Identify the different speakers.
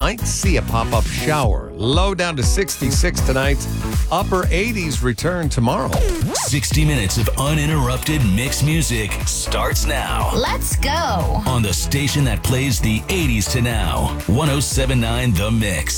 Speaker 1: might see a pop-up shower. Low down to 66 tonight. Upper 80s return tomorrow.
Speaker 2: 60 minutes of uninterrupted mixed music starts now.
Speaker 3: Let's go.
Speaker 2: On the station that plays the 80s to now. 107.9 The Mix.